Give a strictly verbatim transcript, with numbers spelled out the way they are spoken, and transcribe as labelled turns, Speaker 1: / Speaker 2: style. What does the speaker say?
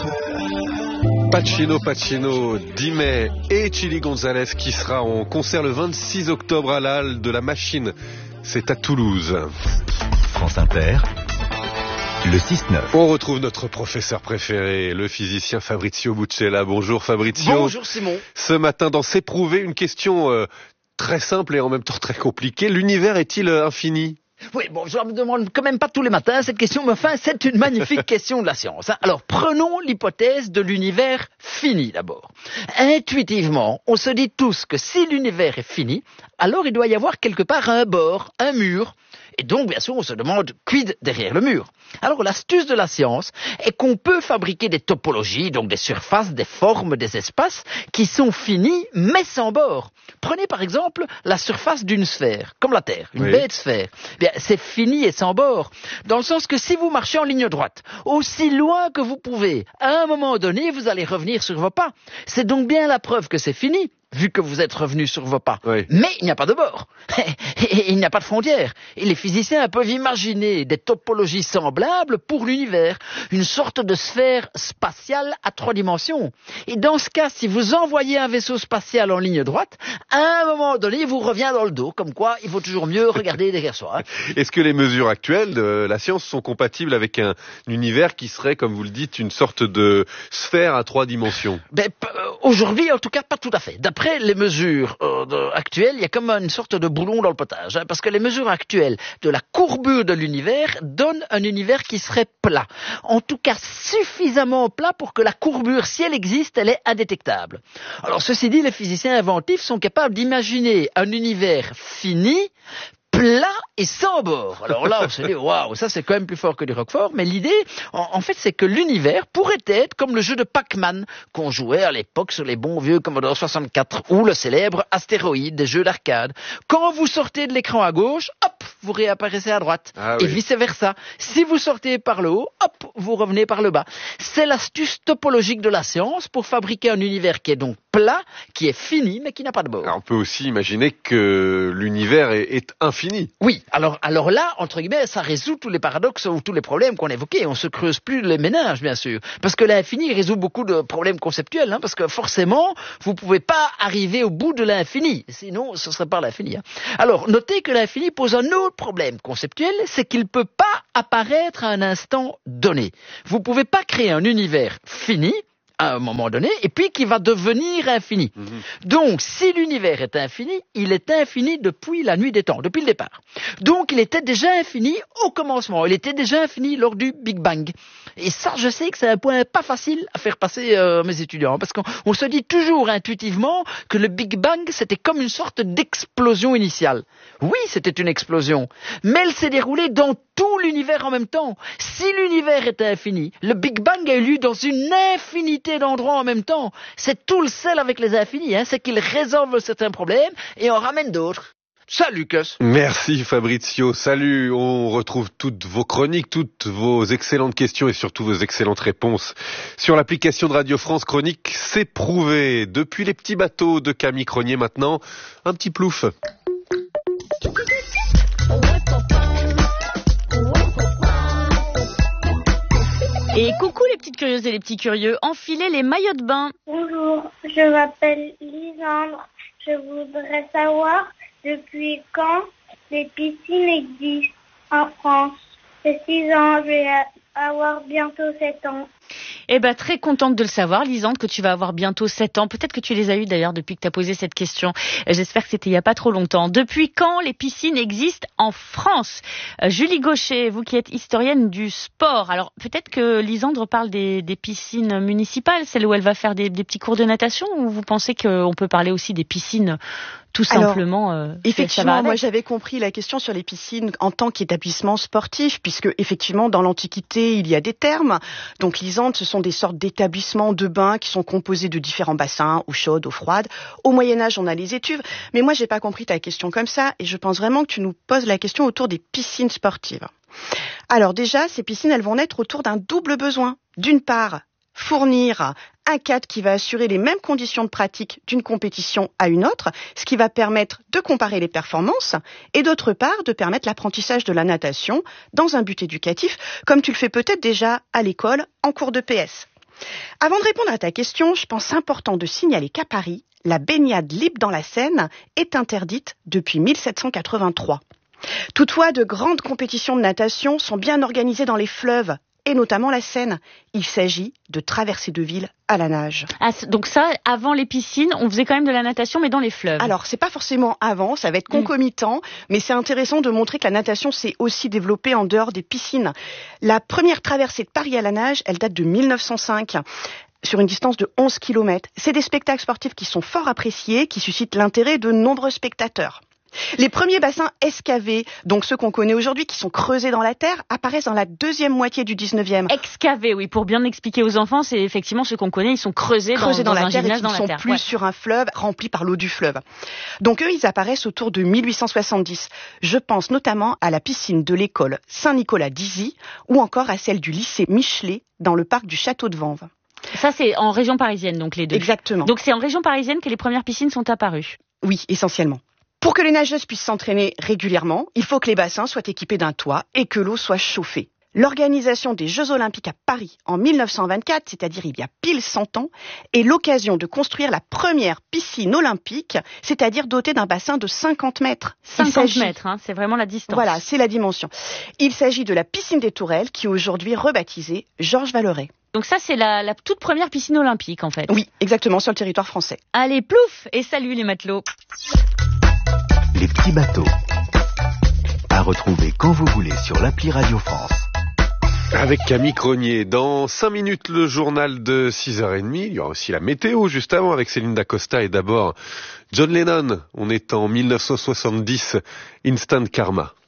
Speaker 1: Pacino, Pacino, Dimé et Chili Gonzalez qui sera en concert le vingt-six octobre à la Halle de la Machine. C'est à Toulouse.
Speaker 2: France Inter, le six neuf.
Speaker 1: On retrouve notre professeur préféré, le physicien Fabrizio Buccella. Bonjour Fabrizio.
Speaker 3: Bonjour Simon.
Speaker 1: Ce matin dans C'est prouvé, une question euh, très simple et en même temps très compliquée. L'univers est-il euh, infini ?
Speaker 3: Oui, bon, je ne me demande quand même pas tous les matins cette question, mais enfin, c'est une magnifique question de la science. Hein. Alors, prenons l'hypothèse de l'univers fini d'abord. Intuitivement, on se dit tous que si l'univers est fini, alors il doit y avoir quelque part un bord, un mur. Et donc, bien sûr, on se demande quid derrière le mur. Alors, l'astuce de la science est qu'on peut fabriquer des topologies, donc des surfaces, des formes, des espaces, qui sont finis, mais sans bord. Prenez par exemple la surface d'une sphère, comme la Terre, une
Speaker 1: Oui.
Speaker 3: belle sphère. Bien, c'est fini et sans bord, dans le sens que si vous marchez en ligne droite, aussi loin que vous pouvez, à un moment donné, vous allez revenir sur vos pas. C'est donc bien la preuve que c'est fini, vu que vous êtes revenu sur vos pas.
Speaker 1: Oui.
Speaker 3: Mais il n'y a pas de bord. Et il n'y a pas de frontières. Et les physiciens peuvent imaginer des topologies semblables pour l'univers. Une sorte de sphère spatiale à trois dimensions. Et dans ce cas, si vous envoyez un vaisseau spatial en ligne droite, à un moment donné, il vous revient dans le dos. Comme quoi, il vaut toujours mieux regarder derrière soi. Hein.
Speaker 1: Est-ce que les mesures actuelles de la science sont compatibles avec un univers qui serait, comme vous le dites, une sorte de sphère à trois dimensions ?
Speaker 3: Ben, p- euh, aujourd'hui, en tout cas, pas tout à fait. D'après les mesures euh, de- actuelles, il y a comme une sorte de boulon dans le potage. Hein, parce que les mesures actuelles de la courbure de l'univers donnent un univers qui serait plat. En tout cas, suffisamment plat pour que la courbure, si elle existe, elle est indétectable. Alors, ceci dit, les physiciens inventifs sont capables d'imaginer un univers fini, plat et sans bord. Alors là, on se dit, waouh, ça c'est quand même plus fort que du Roquefort, mais l'idée, en, en fait, c'est que l'univers pourrait être comme le jeu de Pac-Man qu'on jouait à l'époque sur les bons vieux Commodore soixante-quatre ou le célèbre Astéroïde des jeux d'arcade. Quand vous sortez de l'écran à gauche, hop, vous réapparaissez à droite.
Speaker 1: Ah
Speaker 3: et
Speaker 1: oui.
Speaker 3: vice-versa. Si vous sortez par le haut, hop, vous revenez par le bas. C'est l'astuce topologique de la science pour fabriquer un univers qui est donc plat, qui est fini, mais qui n'a pas de bord.
Speaker 1: Alors, on peut aussi imaginer que l'univers est, est infini.
Speaker 3: Oui, alors, alors là, entre guillemets, ça résout tous les paradoxes ou tous les problèmes qu'on évoquait. On se creuse plus les méninges, bien sûr. Parce que l'infini résout beaucoup de problèmes conceptuels, hein, parce que forcément, vous pouvez pas arriver au bout de l'infini. Sinon, ce serait pas l'infini. Hein. Alors, notez que l'infini pose un autre problème conceptuel, c'est qu'il peut pas apparaître à un instant donné. Vous pouvez pas créer un univers fini, à un moment donné, et puis qui va devenir infini. Mm-hmm. Donc, si l'univers est infini, il est infini depuis la nuit des temps, depuis le départ. Donc, il était déjà infini au commencement. Il était déjà infini lors du Big Bang. Et ça, je sais que c'est un point pas facile à faire passer euh, à mes étudiants, parce qu'on on se dit toujours intuitivement que le Big Bang, c'était comme une sorte d'explosion initiale. Oui, c'était une explosion, mais elle s'est déroulée dans tout l'univers en même temps. Si l'univers est infini, le Big Bang a eu lieu dans une infinité d'endroits en même temps. C'est tout le sel avec les infinis, hein, c'est qu'ils résolvent certains problèmes et en ramènent d'autres. Salut Lucas.
Speaker 1: Merci Fabrizio, salut. On retrouve toutes vos chroniques, toutes vos excellentes questions et surtout vos excellentes réponses sur l'application de Radio France Chronique. C'est prouvé. Depuis les petits bateaux de Camille Cronier maintenant, un petit plouf.
Speaker 4: Et coucou les petites curieuses et les petits curieux, enfilez les maillots de bain.
Speaker 5: Bonjour, je m'appelle Lisandre. Je voudrais savoir depuis quand les piscines existent en France. J'ai six ans, je vais avoir bientôt sept ans.
Speaker 4: Eh ben, très contente de le savoir, Lisande, que tu vas avoir bientôt sept ans. Peut-être que tu les as eues d'ailleurs depuis que tu as posé cette question. J'espère que c'était il n'y a pas trop longtemps. Depuis quand les piscines existent en France ? euh, Julie Gaucher, vous qui êtes historienne du sport. Alors, peut-être que Lisandre parle des, des piscines municipales, celles où elle va faire des, des petits cours de natation, ou vous pensez qu'on peut parler aussi des piscines tout simplement?
Speaker 6: Alors,
Speaker 4: euh,
Speaker 6: effectivement, moi j'avais compris la question sur les piscines en tant qu'établissement sportif, puisque effectivement dans l'Antiquité il y a des thermes. Donc Lisande, ce sont des sortes d'établissements de bains qui sont composés de différents bassins, eau chaude, eau froide. Au Moyen-Âge, on a les étuves. Mais moi, j'ai pas compris ta question comme ça, et je pense vraiment que tu nous poses la question autour des piscines sportives. Alors déjà, ces piscines, elles vont naître autour d'un double besoin. D'une part, fournir un cadre qui va assurer les mêmes conditions de pratique d'une compétition à une autre, ce qui va permettre de comparer les performances, et d'autre part, de permettre l'apprentissage de la natation dans un but éducatif, comme tu le fais peut-être déjà à l'école en cours de P S. Avant de répondre à ta question, je pense important de signaler qu'à Paris, la baignade libre dans la Seine est interdite depuis mille sept cent quatre-vingt-trois. Toutefois, de grandes compétitions de natation sont bien organisées dans les fleuves, et notamment la Seine. Il s'agit de traversées de ville à la nage.
Speaker 4: Ah, donc ça, avant les piscines, on faisait quand même de la natation, mais dans les fleuves.
Speaker 6: Alors, c'est pas forcément avant, ça va être concomitant, mmh. mais c'est intéressant de montrer que la natation s'est aussi développée en dehors des piscines. La première traversée de Paris à la nage, elle date de mille neuf cent cinq. Sur une distance de onze kilomètres. C'est des spectacles sportifs qui sont fort appréciés, qui suscitent l'intérêt de nombreux spectateurs. Les premiers bassins excavés, donc ceux qu'on connaît aujourd'hui, qui sont creusés dans la terre, apparaissent dans la deuxième moitié du dix-neuvième.
Speaker 4: Excavés, oui, pour bien expliquer aux enfants, c'est effectivement ceux qu'on connaît, ils sont creusés,
Speaker 6: creusés
Speaker 4: dans,
Speaker 6: dans,
Speaker 4: dans
Speaker 6: la
Speaker 4: un
Speaker 6: terre
Speaker 4: gymnase
Speaker 6: et qui
Speaker 4: dans
Speaker 6: ne
Speaker 4: la
Speaker 6: sont
Speaker 4: terre.
Speaker 6: plus
Speaker 4: Ouais.
Speaker 6: sur un fleuve rempli par l'eau du fleuve. Donc eux, ils apparaissent autour de mille huit cent soixante-dix. Je pense notamment à la piscine de l'école Saint-Nicolas d'Izy ou encore à celle du lycée Michelet dans le parc du Château de Vanves.
Speaker 4: Ça, c'est en région parisienne, donc les deux.
Speaker 6: Exactement.
Speaker 4: Donc c'est en région parisienne que les premières piscines sont apparues.
Speaker 6: Oui, essentiellement. Pour que les nageuses puissent s'entraîner régulièrement, il faut que les bassins soient équipés d'un toit et que l'eau soit chauffée. L'organisation des Jeux Olympiques à Paris en mille neuf cent vingt-quatre, c'est-à-dire il y a pile cent ans, est l'occasion de construire la première piscine olympique, c'est-à-dire dotée d'un bassin de cinquante mètres.
Speaker 4: cinquante mètres, hein, c'est vraiment la distance.
Speaker 6: Voilà, c'est la dimension. Il s'agit de la piscine des Tourelles, qui est aujourd'hui rebaptisée Georges Valeret.
Speaker 4: Donc ça, c'est la, la toute première piscine olympique, en fait.
Speaker 6: Oui, exactement, sur le territoire français.
Speaker 4: Allez, plouf, et salut les matelots.
Speaker 2: Les petits bateaux. À retrouver quand vous voulez sur l'appli Radio France.
Speaker 1: Avec Camille Cronier. Dans cinq minutes, le journal de six heures trente. Il y aura aussi la météo juste avant avec Céline Dacosta. Et d'abord, John Lennon. On est en mille neuf cent soixante-dix. Instant Karma.